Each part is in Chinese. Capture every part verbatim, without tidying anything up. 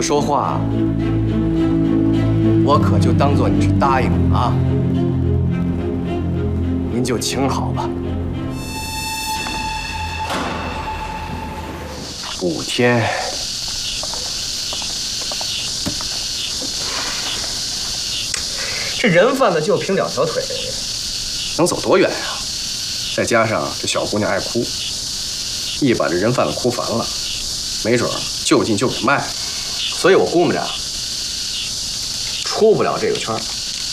说话，我可就当做你是答应了啊。您就请好吧。五天。这人贩子就凭两条腿，能走多远呀？再加上这小姑娘爱哭，一把这人贩子哭烦了，没准就近就给卖了。所以我估摸着出不了这个圈。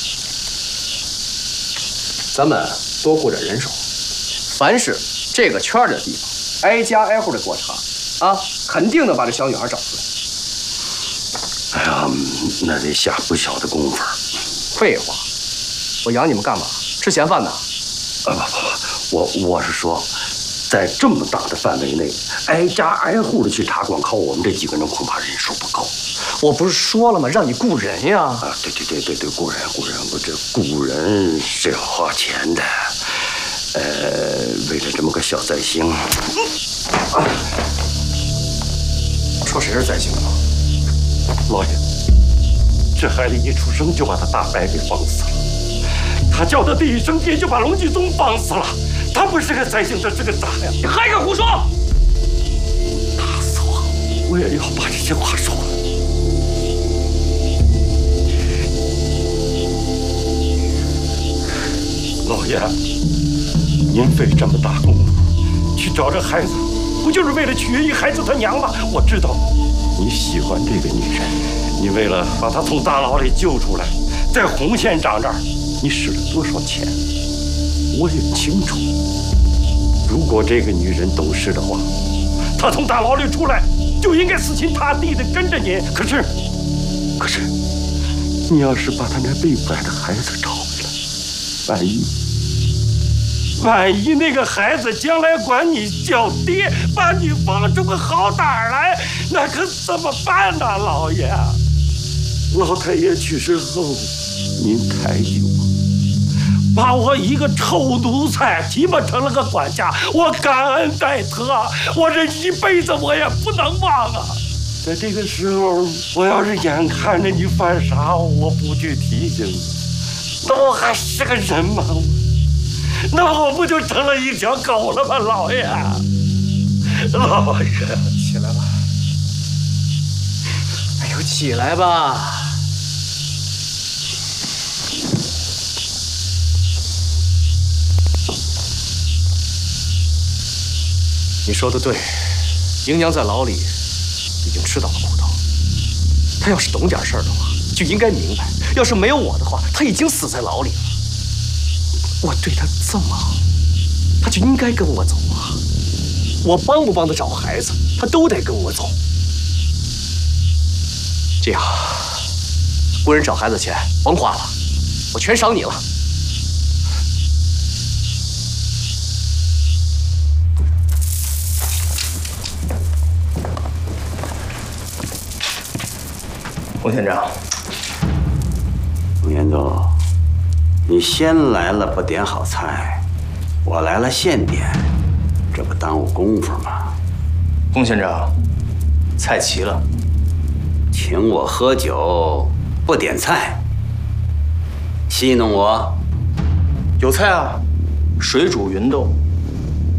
咱们多雇点人手，凡是这个圈里的地方，挨家挨户的给我查啊，肯定能把这小女孩找出来。 哎呀，那得下不小的功夫。 废话，我养你们干嘛？吃闲饭呢？ 啊不不，我我是说，在这么大的范围内，挨家挨户的去查，光靠我们这几个人恐怕人数不够。 我不是说了吗？让你雇人呀！ 啊，对对对对对，雇人雇人，我这雇人是要花钱的。呃，为了这么个小灾星，啊、 说谁是灾星啊？ 老爷，这孩子一出生就把他大伯给放死了，他叫他第一声爹就把龙继宗放死了，他不是个灾星，他是个渣呀！ 你还敢胡说？ 打死我，我也要把这些话说了。老爷，您费这么大功夫去找这孩子，不就是为了取悦一孩子他娘吗？我知道你喜欢这个女人，你为了把她从大牢里救出来，在洪县长这儿，你使了多少钱，我也清楚。如果这个女人懂事的话，她从大牢里出来就应该死心塌地的跟着你。可是，可是，你要是把她那被拐的孩子找回来，万一……万一那个孩子将来管你叫爹，把你放出个好胆来，那可怎么办呢，老爷？老太爷去世后，您抬举我，把我一个臭奴才提拔成了个管家，我感恩戴德，我这一辈子我也不能忘啊！在这个时候，我要是眼看着你犯傻，我不去提醒你，那我还是个人吗？那我不就成了一条狗了吗，老爷？老爷， 起来吧！哎呦，起来吧！你说的对，姨娘在牢里已经吃到了苦头。她要是懂点事儿的话，就应该明白，要是没有我的话，她已经死在牢里了。我对他这么好，他就应该跟我走啊！我帮不帮他找孩子，他都得跟我走。这样，雇人找孩子钱甭花了，我全赏你了。洪县长， 洪延宗。你先来了不点好菜，我来了现点，这不耽误功夫吗？ 洪县长，菜齐了。 请我喝酒不点菜，戏弄我？ 有菜啊，水煮芸豆、